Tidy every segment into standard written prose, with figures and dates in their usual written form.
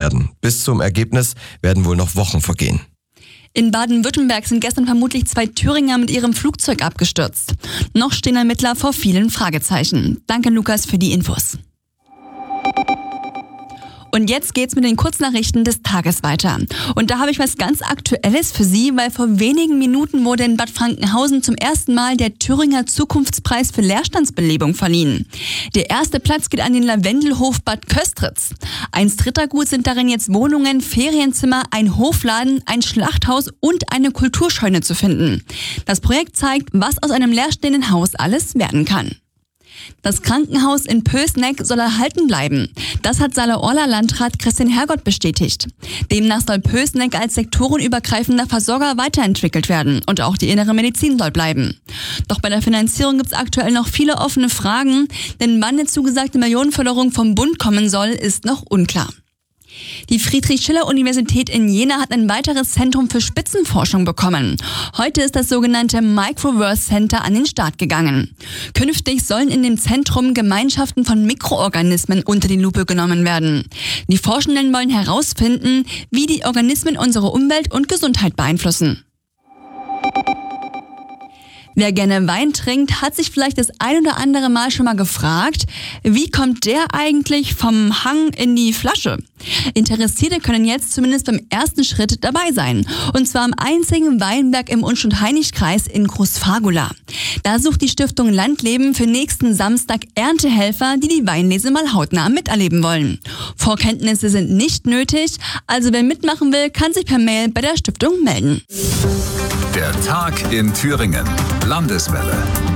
werden. Bis zum Ergebnis werden wohl noch Wochen vergehen. In Baden-Württemberg sind gestern vermutlich 2 Thüringer mit ihrem Flugzeug abgestürzt. Noch stehen Ermittler vor vielen Fragezeichen. Danke, Lukas, für die Infos. Und jetzt geht's mit den Kurznachrichten des Tages weiter. Und da habe ich was ganz Aktuelles für Sie, weil vor wenigen Minuten wurde in Bad Frankenhausen zum ersten Mal der Thüringer Zukunftspreis für Leerstandsbelebung verliehen. Der erste Platz geht an den Lavendelhof Bad Köstritz. 1 Rittergut sind darin jetzt Wohnungen, Ferienzimmer, ein Hofladen, ein Schlachthaus und eine Kulturscheune zu finden. Das Projekt zeigt, was aus einem leerstehenden Haus alles werden kann. Das Krankenhaus in Pößneck soll erhalten bleiben. Das hat Saale-Orla Landrat Christian Hergott bestätigt. Demnach soll Pößneck als sektorenübergreifender Versorger weiterentwickelt werden und auch die innere Medizin soll bleiben. Doch bei der Finanzierung gibt es aktuell noch viele offene Fragen, denn wann eine zugesagte Millionenförderung vom Bund kommen soll, ist noch unklar. Die Friedrich-Schiller-Universität in Jena hat ein weiteres Zentrum für Spitzenforschung bekommen. Heute ist das sogenannte Microverse Center an den Start gegangen. Künftig sollen in dem Zentrum Gemeinschaften von Mikroorganismen unter die Lupe genommen werden. Die Forschenden wollen herausfinden, wie die Organismen unsere Umwelt und Gesundheit beeinflussen. Wer gerne Wein trinkt, hat sich vielleicht das ein oder andere Mal schon mal gefragt, wie kommt der eigentlich vom Hang in die Flasche? Interessierte können jetzt zumindest beim ersten Schritt dabei sein. Und zwar am einzigen Weinberg im Unstrut-Hainich-Kreis in Großfagula. Da sucht die Stiftung Landleben für nächsten Samstag Erntehelfer, die die Weinlese mal hautnah miterleben wollen. Vorkenntnisse sind nicht nötig, also wer mitmachen will, kann sich per Mail bei der Stiftung melden. Der Tag in Thüringen. Landeswelle.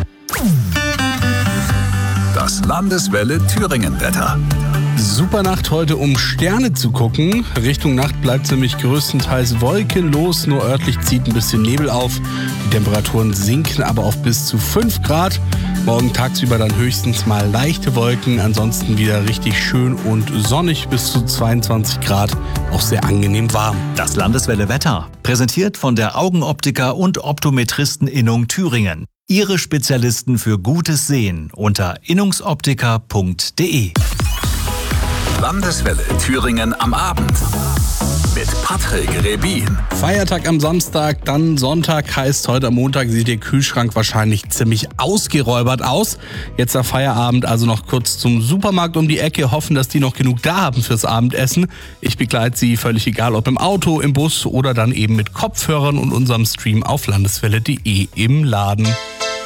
Das Landeswelle Thüringen-Wetter. Super Nacht heute, um Sterne zu gucken. Richtung Nacht bleibt es nämlich größtenteils wolkenlos, nur örtlich zieht ein bisschen Nebel auf. Die Temperaturen sinken aber auf bis zu 5 Grad. Morgen tagsüber dann höchstens mal leichte Wolken, ansonsten wieder richtig schön und sonnig bis zu 22 Grad, auch sehr angenehm warm. Das Landeswelle Wetter, präsentiert von der Augenoptiker und Optometristen-Innung Thüringen. Ihre Spezialisten für gutes Sehen unter innungsoptiker.de. Landeswelle Thüringen am Abend mit Patrick Rebin. Feiertag am Samstag, dann Sonntag, heißt heute am Montag sieht der Kühlschrank wahrscheinlich ziemlich ausgeräubert aus. Jetzt der Feierabend, also noch kurz zum Supermarkt um die Ecke, hoffen, dass die noch genug da haben fürs Abendessen. Ich begleite Sie völlig egal, ob im Auto, im Bus oder dann eben mit Kopfhörern und unserem Stream auf landeswelle.de im Laden.